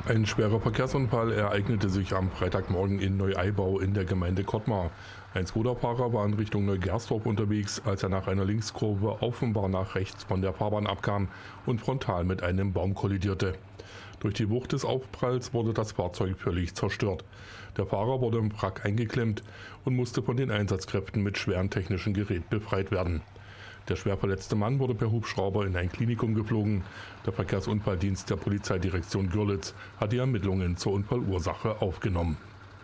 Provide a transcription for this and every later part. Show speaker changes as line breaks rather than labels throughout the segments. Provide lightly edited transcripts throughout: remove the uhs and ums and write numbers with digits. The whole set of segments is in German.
Ein schwerer Verkehrsunfall ereignete sich am Freitagmorgen in Neueibau in der Gemeinde Kottmar. Ein Skoda-Fahrer war in Richtung Neugersdorf unterwegs, als er nach einer Linkskurve offenbar nach rechts von der Fahrbahn abkam und frontal mit einem Baum kollidierte. Durch die Wucht des Aufpralls wurde das Fahrzeug völlig zerstört. Der Fahrer wurde im Wrack eingeklemmt und musste von den Einsatzkräften mit schwerem technischen Gerät befreit werden. Der schwer verletzte Mann wurde per Hubschrauber in ein Klinikum geflogen. Der Verkehrsunfalldienst der Polizeidirektion Görlitz hat die Ermittlungen zur Unfallursache aufgenommen.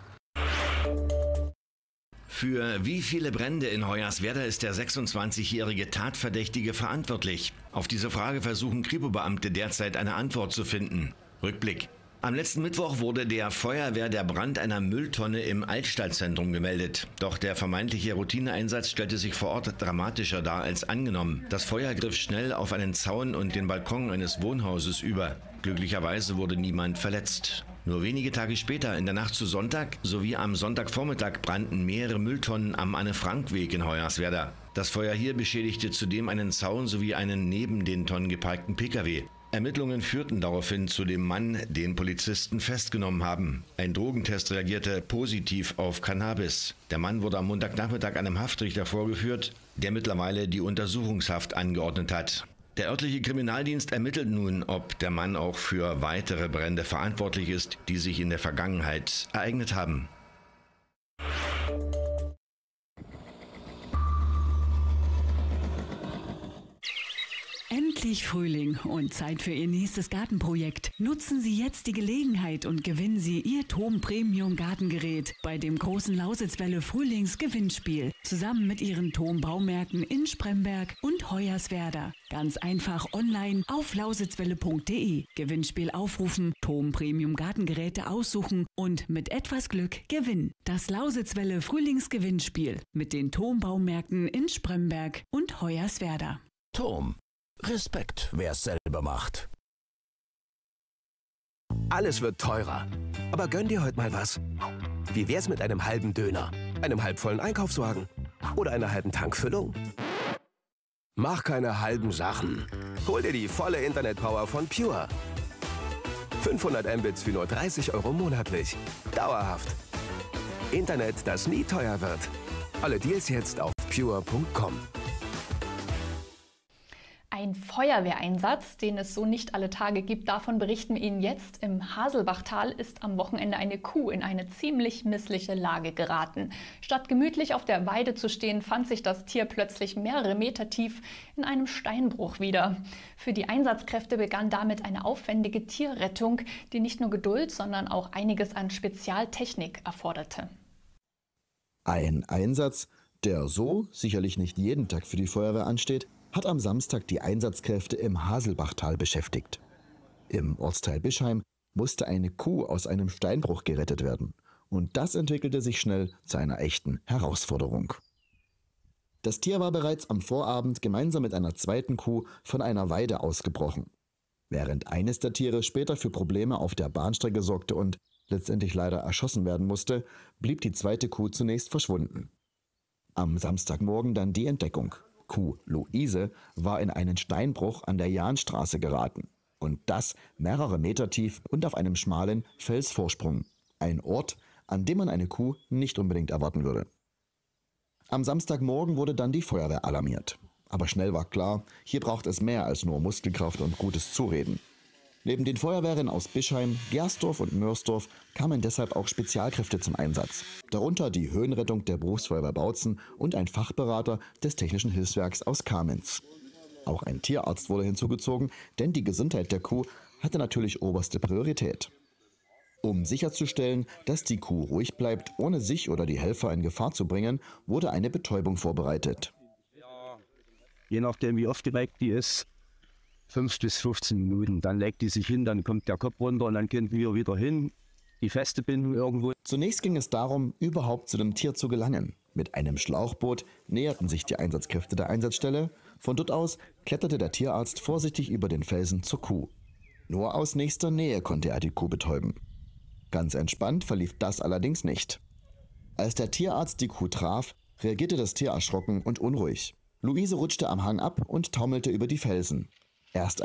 Für wie viele Brände in Hoyerswerda ist der 26-jährige Tatverdächtige verantwortlich? Auf diese Frage versuchen Kripo-Beamte derzeit eine Antwort zu finden. Rückblick. Am letzten Mittwoch wurde der Feuerwehr der Brand einer Mülltonne im Altstadtzentrum gemeldet. Doch der vermeintliche Routineeinsatz stellte sich vor Ort dramatischer dar als angenommen. Das Feuer griff schnell auf einen Zaun und den Balkon eines Wohnhauses über. Glücklicherweise wurde niemand verletzt. Nur wenige Tage später, in der Nacht zu Sonntag sowie am Sonntagvormittag, brannten mehrere Mülltonnen am Anne-Frank-Weg in Hoyerswerda. Das Feuer hier beschädigte zudem einen Zaun sowie einen neben den Tonnen geparkten Pkw. Ermittlungen führten daraufhin zu dem Mann, den Polizisten festgenommen haben. Ein Drogentest reagierte positiv auf Cannabis. Der Mann wurde am Montagnachmittag einem Haftrichter vorgeführt, der mittlerweile die Untersuchungshaft angeordnet hat. Der örtliche Kriminaldienst ermittelt nun, ob der Mann auch für weitere Brände verantwortlich ist, die sich in der Vergangenheit ereignet haben.
Endlich Frühling und Zeit für Ihr nächstes Gartenprojekt. Nutzen Sie jetzt die Gelegenheit und gewinnen Sie Ihr TOM Premium Gartengerät bei dem großen Lausitzwelle Frühlingsgewinnspiel. Zusammen mit Ihren TOM Baumärkten in Spremberg und Hoyerswerda. Ganz einfach online auf lausitzwelle.de. Gewinnspiel aufrufen, TOM Premium Gartengeräte aussuchen und mit etwas Glück gewinnen. Das Lausitzwelle Frühlingsgewinnspiel mit den TOM Baumärkten in Spremberg und Hoyerswerda.
TOM. Respekt, wer es selber macht. Alles wird teurer. Aber gönn dir heute mal was. Wie wär's mit einem halben Döner, einem halbvollen Einkaufswagen oder einer halben Tankfüllung? Mach keine halben Sachen. Hol dir die volle Internetpower von Pure. 500 Mbits für nur 30 € monatlich. Dauerhaft. Internet, das nie teuer wird. Alle Deals jetzt auf pure.com.
Ein Feuerwehreinsatz, den es so nicht alle Tage gibt, davon berichten wir Ihnen jetzt. Im Haselbachtal ist am Wochenende eine Kuh in eine ziemlich missliche Lage geraten. Statt gemütlich auf der Weide zu stehen, fand sich das Tier plötzlich mehrere Meter tief in einem Steinbruch wieder. Für die Einsatzkräfte begann damit eine aufwendige Tierrettung, die nicht nur Geduld, sondern auch einiges an Spezialtechnik erforderte.
Ein Einsatz, der so sicherlich nicht jeden Tag für die Feuerwehr ansteht, hat am Samstag die Einsatzkräfte im Haselbachtal beschäftigt. Im Ortsteil Bischheim musste eine Kuh aus einem Steinbruch gerettet werden. Und das entwickelte sich schnell zu einer echten Herausforderung. Das Tier war bereits am Vorabend gemeinsam mit einer zweiten Kuh von einer Weide ausgebrochen. Während eines der Tiere später für Probleme auf der Bahnstrecke sorgte und letztendlich leider erschossen werden musste, blieb die zweite Kuh zunächst verschwunden. Am Samstagmorgen dann die Entdeckung. Kuh Luise war in einen Steinbruch an der Jahnstraße geraten. Und das mehrere Meter tief und auf einem schmalen Felsvorsprung. Ein Ort, an dem man eine Kuh nicht unbedingt erwarten würde. Am Samstagmorgen wurde dann die Feuerwehr alarmiert. Aber schnell war klar, hier braucht es mehr als nur Muskelkraft und gutes Zureden. Neben den Feuerwehren aus Bischheim, Gersdorf und Mörsdorf kamen deshalb auch Spezialkräfte zum Einsatz. Darunter die Höhenrettung der Berufsfeuerwehr Bautzen und ein Fachberater des Technischen Hilfswerks aus Kamenz. Auch ein Tierarzt wurde hinzugezogen, denn die Gesundheit der Kuh hatte natürlich oberste Priorität. Um sicherzustellen, dass die Kuh ruhig bleibt, ohne sich oder die Helfer in Gefahr zu bringen, wurde eine Betäubung vorbereitet.
Je nachdem, wie aufgeweckt die ist, 5 bis 15 Minuten. Dann legt die sich hin, dann kommt der Kopf runter und dann können wir wieder hin. Die feste Bindung irgendwo.
Zunächst ging es darum, überhaupt zu dem Tier zu gelangen. Mit einem Schlauchboot näherten sich die Einsatzkräfte der Einsatzstelle. Von dort aus kletterte der Tierarzt vorsichtig über den Felsen zur Kuh. Nur aus nächster Nähe konnte er die Kuh betäuben. Ganz entspannt verlief das allerdings nicht. Als der Tierarzt die Kuh traf, reagierte das Tier erschrocken und unruhig. Luise rutschte am Hang ab und taumelte über die Felsen. Erst